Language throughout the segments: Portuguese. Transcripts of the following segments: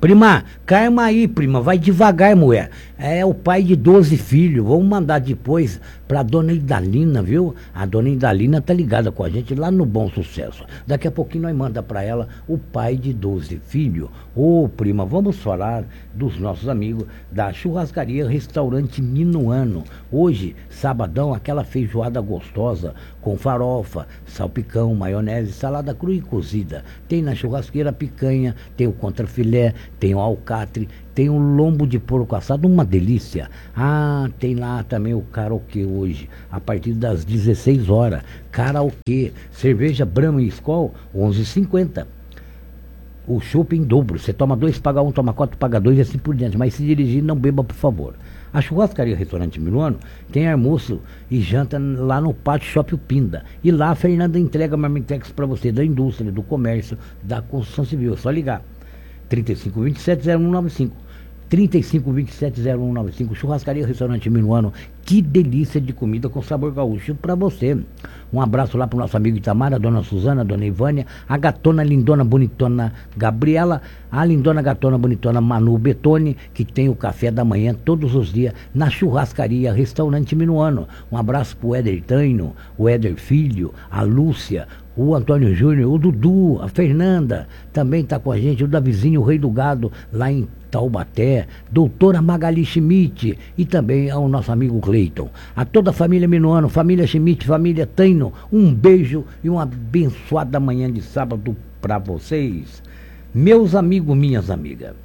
Prima, calma aí, prima, vai devagar, mulher. É o pai de 12 filhos. Vamos mandar depois pra dona Idalina, viu? A dona Idalina tá ligada com a gente lá no Bom Sucesso. Daqui a pouquinho nós manda pra ela o pai de 12 filhos. Ô, prima, vamos falar dos nossos amigos da churrascaria Restaurante Minuano. Hoje, sabadão, aquela feijoada gostosa com farofa, salpicão, maionese, salada crua e cozida. Tem na churrasqueira picanha, tem o contrafilé, tem o alcatre, tem o lombo de porco assado, uma delícia. Ah, tem lá também o karaokê hoje, a partir das 16 horas. Karaokê, cerveja Brahma e Skol, 11,50. O chopp em dobro, você toma 2, paga 1, toma 4, paga 2 e assim por diante. Mas se dirigir, não beba, por favor. A churrascaria Restaurante Minuano tem almoço e janta lá no Pátio Shopping Pinda. E lá a Fernanda entrega marmitex para você da indústria, do comércio, da construção civil. É só ligar. 3527-0195. 3527-0195. Churrascaria Restaurante Minuano. Que delícia de comida com sabor gaúcho para você. Um abraço lá pro nosso amigo Itamar, a dona Suzana, a dona Ivânia, a gatona lindona bonitona Gabriela, a lindona gatona bonitona Manu Betone, que tem o café da manhã todos os dias na churrascaria Restaurante Minuano. Um abraço pro Éder Taino, o Éder Filho, a Lúcia, o Antônio Júnior, o Dudu, a Fernanda, também está com a gente, o Davizinho, o Rei do Gado, lá em Taubaté, doutora Magali Schmidt e também ao nosso amigo Cleiton. A toda a família Minuano, família Schmidt, família Taino, um beijo e uma abençoada manhã de sábado para vocês. Meus amigos, minhas amigas,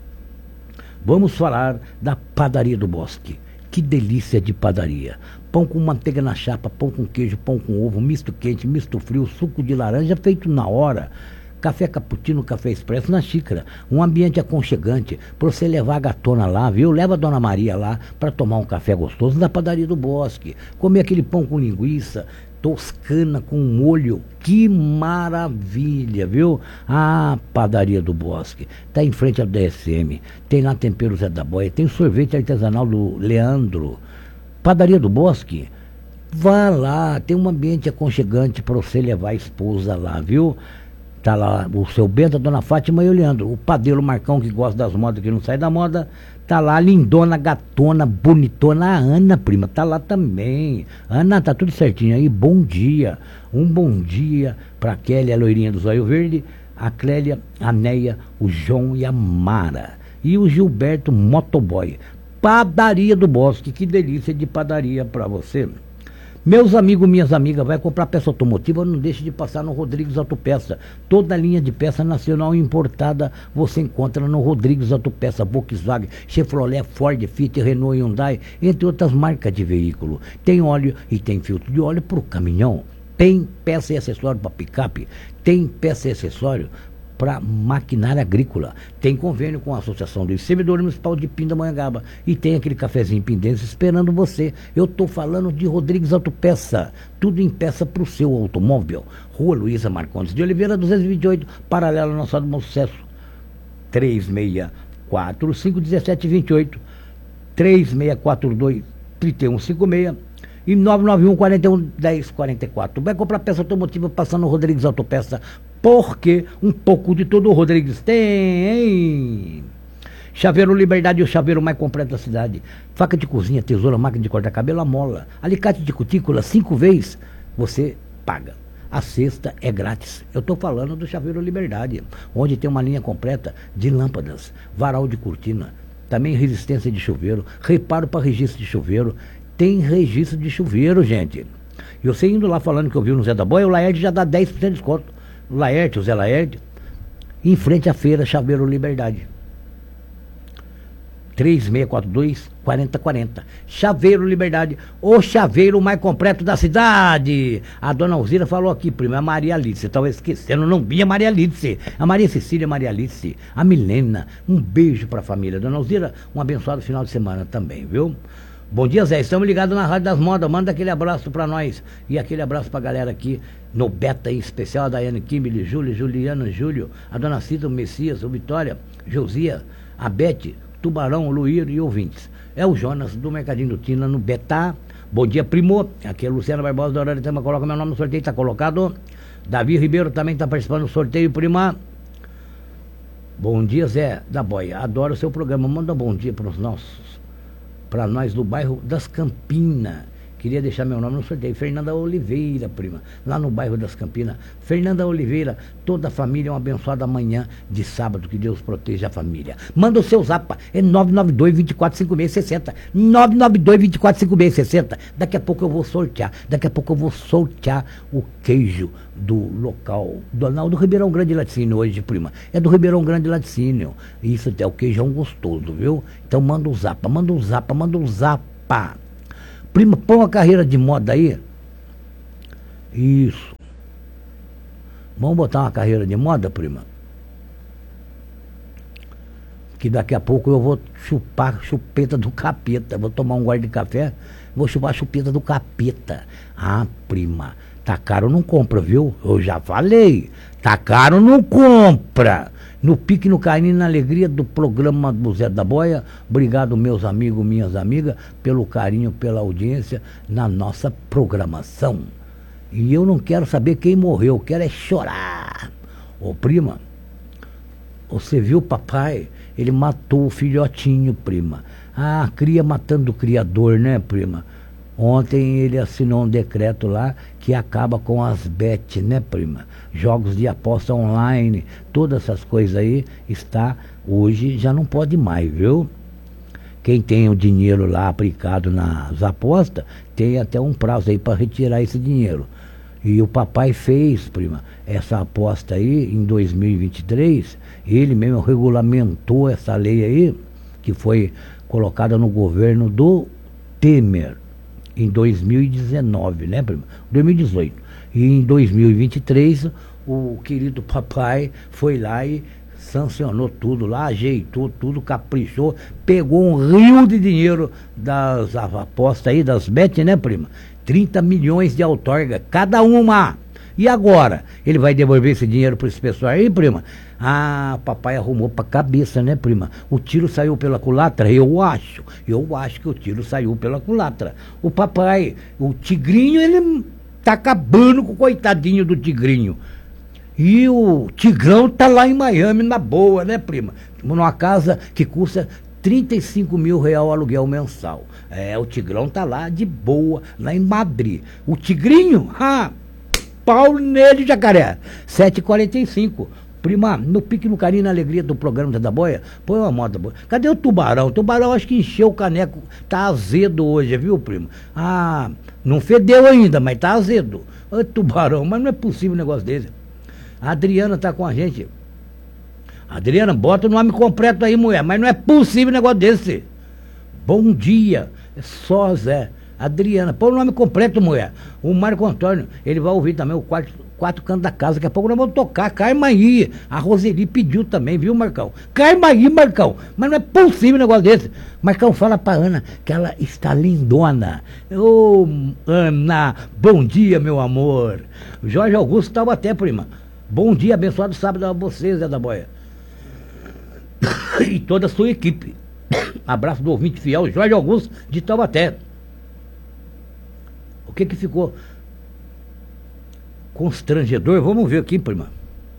vamos falar da Padaria do Bosque. Que delícia de padaria. Pão com manteiga na chapa, pão com queijo, pão com ovo, misto quente, misto frio, suco de laranja feito na hora. Café cappuccino, café expresso na xícara. Um ambiente aconchegante para você levar a gatona lá, viu? Leva a dona Maria lá para tomar um café gostoso na Padaria do Bosque. Comer aquele pão com linguiça toscana com molho, que maravilha, viu? A Padaria do Bosque tá em frente ao DSM, tem lá tempero Zé da Boia, tem sorvete artesanal do Leandro. Padaria do Bosque, vá lá, tem um ambiente aconchegante para você levar a esposa lá, viu? Tá lá o seu Bento, a dona Fátima e o Leandro, o padeiro Marcão, que gosta das modas, que não sai da moda. Tá lá a lindona, gatona, bonitona, a Ana, prima, tá lá também. Ana, tá tudo certinho aí, bom dia. Um bom dia pra Kelly, a loirinha do zóio verde, a Clélia, a Neia, o João e a Mara. E o Gilberto Motoboy. Padaria do Bosque, que delícia de padaria pra você. Meus amigos, minhas amigas, vai comprar peça automotiva, não deixe de passar no Rodrigues Autopeça. Toda a linha de peça nacional importada você encontra no Rodrigues Autopeça, Volkswagen, Chevrolet, Ford, Fiat, Renault, Hyundai, entre outras marcas de veículo. Tem óleo e tem filtro de óleo para o caminhão. Tem peça e acessório para picape. Tem peça e acessório para maquinária agrícola. Tem convênio com a Associação do Servidor Municipal de Pindamonhangaba e tem aquele cafezinho pindense esperando você. Eu estou falando de Rodrigues Autopeça, tudo em peça para o seu automóvel. Rua Luísa Marcondes de Oliveira 228, paralela ao nosso Bom Sucesso. 36451728, 3642-3156 e 991-41-1044. Vai comprar peça automotiva passando no Rodrigues Autopeça, porque um pouco de todo o Rodrigues tem. Chaveiro Liberdade, o chaveiro mais completo da cidade. Faca de cozinha, tesoura, máquina de cortar cabelo, a mola. Alicate de cutícula, 5 vezes você paga. A sexta é grátis. Eu estou falando do Chaveiro Liberdade, onde tem uma linha completa de lâmpadas, varal de cortina, também resistência de chuveiro, reparo para registro de chuveiro. Tem registro de chuveiro, gente. E você indo lá falando que eu vi no Zé da Boia, o Laerte já dá 10% de desconto. O Laerte, o Zé Laerte, em frente à feira Chaveiro Liberdade. 3642-4040. Chaveiro Liberdade, o chaveiro mais completo da cidade. A dona Alzira falou aqui, prima, a Maria Alice. Você estava esquecendo, não vi a Maria Alice. A Maria Cecília, a Maria Alice, a Milena. Um beijo para a família. Dona Alzira, um abençoado final de semana também, viu? Bom dia, Zé, estamos ligados na Rádio das Modas, manda aquele abraço pra nós e aquele abraço pra galera aqui no Beta em especial, a Daiane Kimberly, Júlia, Juliana, Júlio, a Dona Cida, o Messias, o Vitória, Josia, a Bete, Tubarão, o Luíro e ouvintes. É o Jonas do Mercadinho do Tina no Beta. Bom dia, primo, aqui é a Luciana Barbosa da Horário Tema, coloca meu nome no sorteio, tá colocado. Davi Ribeiro também tá participando do sorteio, prima. Bom dia, Zé da Boia. Adoro o seu programa. Manda um bom dia para nós do bairro das Campinas. Queria deixar meu nome no sorteio. Fernanda Oliveira, prima. Lá no bairro das Campinas. Fernanda Oliveira, toda a família, uma abençoada manhã de sábado. Que Deus proteja a família. Manda o seu zap. É 992-245660. 992-245660. Daqui a pouco eu vou sortear. O queijo do local. Do Ribeirão Grande Laticínio hoje, prima. É do Ribeirão Grande Laticínio. Isso é o queijão gostoso, viu? Então manda o zap. Prima, põe uma carreira de moda aí. Isso. Vamos botar uma carreira de moda, prima? Que daqui a pouco eu vou chupar chupeta do capeta. Vou tomar um gole de café, vou chupar chupeta do capeta. Ah, prima, tá caro, não compra, viu? Eu já falei. Tá caro, não compra. No pique, no carinho, na alegria do programa do Zé da Boia. Obrigado, meus amigos, minhas amigas, pelo carinho, pela audiência na nossa programação. E eu não quero saber quem morreu, eu quero é chorar. Ô, prima, você viu o papai? Ele matou o filhotinho, prima. Ah, cria matando o criador, né, prima? Ontem ele assinou um decreto lá que acaba com as bet, né, prima? Jogos de aposta online, todas essas coisas aí, hoje já não pode mais, viu? Quem tem o dinheiro lá aplicado nas apostas, tem até um prazo aí para retirar esse dinheiro. E o papai fez, prima, essa aposta aí em 2023, ele mesmo regulamentou essa lei aí, que foi colocada no governo do Temer. Em 2019, né, prima? 2018. E em 2023, o querido papai foi lá e sancionou tudo lá, ajeitou tudo, caprichou, pegou um rio de dinheiro das apostas aí, das bet, né, prima? 30 milhões de outorga, cada uma. E agora? Ele vai devolver esse dinheiro para esse pessoal aí, prima? Ah, papai arrumou pra cabeça, né, prima? O tiro saiu pela culatra? Eu acho que o tiro saiu pela culatra. O papai, o tigrinho, ele tá acabando com o coitadinho do tigrinho. E o tigrão tá lá em Miami, na boa, né, prima? Numa casa que custa 35 mil reais o aluguel mensal. O tigrão tá lá de boa, lá em Madrid. O tigrinho, pau nele, jacaré. 7h45. Prima, no pique, no carinho, na alegria do programa da Boia, põe uma moda boa. Cadê o tubarão? O tubarão acho que encheu o caneco, tá azedo hoje, viu, primo? Ah, não fedeu ainda, mas tá azedo. Ô, tubarão, mas não é possível um negócio desse. A Adriana tá com a gente. Adriana, bota o nome completo aí, mulher, mas não é possível um negócio desse. Bom dia, é só Zé. Adriana, põe o nome completo, mulher. O Marco Antônio, ele vai ouvir também o quatro cantos da casa. Daqui a pouco nós vamos tocar Carmaí. A Roseli pediu também, viu, Marcão? Carmaí, Marcão. Mas não é possível um negócio desse. Marcão, fala pra Ana que ela está lindona. Ô, Ana, bom dia, meu amor. Jorge Augusto Taubaté, prima. Bom dia, abençoado sábado a você, Zé da Boia. E toda a sua equipe. Abraço do ouvinte fiel, Jorge Augusto de Taubaté. O que ficou constrangedor? Vamos ver aqui, prima.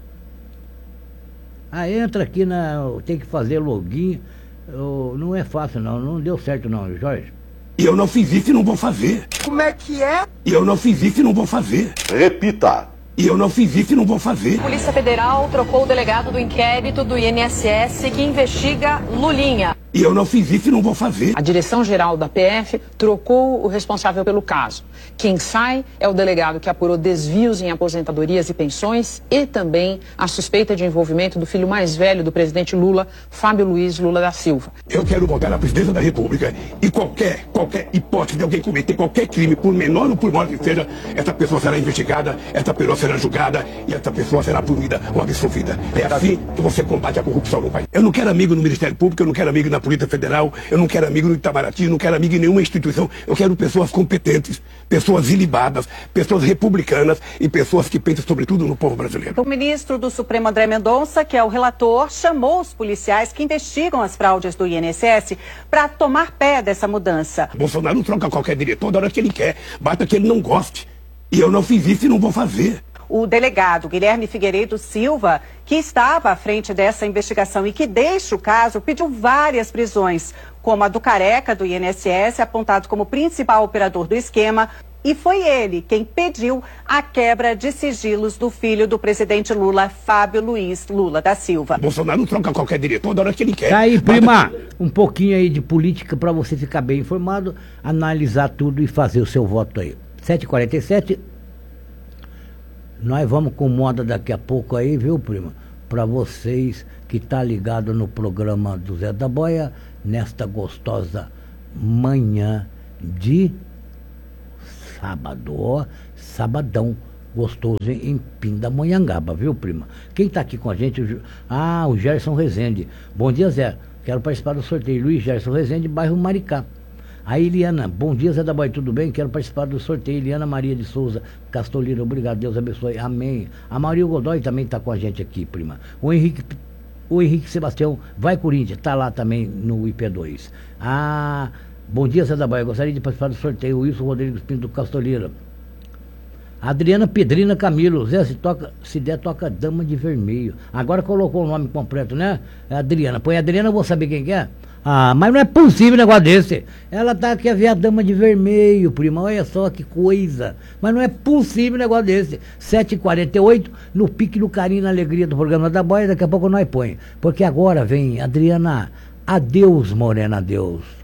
Entra aqui tem que fazer login. Não é fácil não deu certo não, Jorge. E eu não fiz isso e não vou fazer. Como é que é? E eu não fiz isso e não vou fazer. Repita. E eu não fiz isso e não vou fazer. Polícia Federal trocou o delegado do inquérito do INSS que investiga Lulinha. E eu não fiz isso e não vou fazer. A direção-geral da PF trocou o responsável pelo caso. Quem sai é o delegado que apurou desvios em aposentadorias e pensões e também a suspeita de envolvimento do filho mais velho do presidente Lula, Fábio Luiz Lula da Silva. Eu quero voltar à presidência da República e qualquer hipótese de alguém cometer qualquer crime, por menor ou por maior que seja, essa pessoa será investigada, essa pessoa será julgada e essa pessoa será punida ou absolvida. É assim que você combate a corrupção no país. Eu não quero amigo no Ministério Público, eu não quero amigo na Polícia Federal, eu não quero amigo no Itamaraty, eu não quero amigo em nenhuma instituição, eu quero pessoas competentes, pessoas ilibadas, pessoas republicanas e pessoas que pensam sobretudo no povo brasileiro. O ministro do Supremo, André Mendonça, que é o relator, chamou os policiais que investigam as fraudes do INSS para tomar pé dessa mudança. Bolsonaro não troca qualquer diretor da hora que ele quer, basta que ele não goste. E eu não fiz isso e não vou fazer. O delegado Guilherme Figueiredo Silva, que estava à frente dessa investigação e que deixa o caso, pediu várias prisões, como a do Careca, do INSS, apontado como principal operador do esquema. E foi ele quem pediu a quebra de sigilos do filho do presidente Lula, Fábio Luiz Lula da Silva. Bolsonaro não troca qualquer diretor da hora que ele quer. Tá aí, prima, um pouquinho aí de política para você ficar bem informado, analisar tudo e fazer o seu voto aí. 7h47, nós vamos com moda daqui a pouco aí, viu, prima? Para vocês que tá ligado no programa do Zé da Boia, nesta gostosa manhã de sábado, sabadão gostoso em Pindamonhangaba, viu, prima? Quem tá aqui com a gente? O Gerson Rezende. Bom dia, Zé. Quero participar do sorteio. Luiz Gerson Rezende, bairro Maricá. A Eliana, bom dia, Zé da Boia, tudo bem? Quero participar do sorteio. Eliana Maria de Souza Castolino, obrigado, Deus abençoe, amém. A Maria Godoy também tá com a gente aqui, prima. O Henrique Sebastião, vai Corinthians, tá lá também no IP2. Bom dia, Zé da Boia. Gostaria de participar do sorteio. Wilson Rodrigues Pinto do Castoleira. Adriana Pedrina Camilo. Zé, se der, toca Dama de Vermelho. Agora colocou o nome completo, né? Adriana. Põe Adriana, eu vou saber quem que é. Mas não é possível um negócio desse. Ela quer ver a Dama de Vermelho, prima. Olha só que coisa. Mas não é possível um negócio desse. 7h48, no pique do carinho, na alegria do programa da Boia. Daqui a pouco nós põe. Porque agora vem Adriana. Adeus, Morena, adeus.